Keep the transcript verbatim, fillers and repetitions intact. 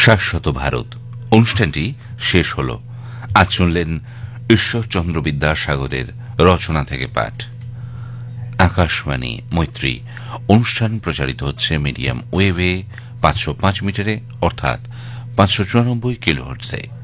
শাশ্বত ভারত অনুষ্ঠানটি শেষ হল। আজ শুনলেন ঈশ্বরচন্দ্র বিদ্যাসাগরের রচনা থেকে পাঠ। আকাশবাণী মৈত্রী অনুষ্ঠান প্রচারিত হচ্ছে মিডিয়াম ওয়েভে পাঁচশো পাঁচ মিটারে অর্থাৎ পাঁচশো চুরানব্বই কিলোহার্টজে।